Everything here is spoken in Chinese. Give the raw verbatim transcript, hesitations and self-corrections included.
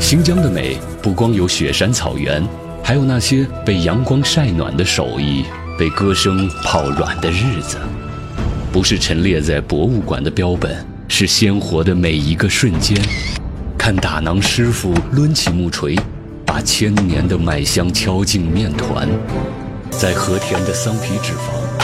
新疆的美不光有雪山草原，还有那些被阳光晒暖的手艺，被歌声泡软的日子。不是陈列在博物馆的标本，是鲜活的每一个瞬间。看打馕师傅抡起木锤，把千年的麦香敲进面团，在和田的桑皮纸坊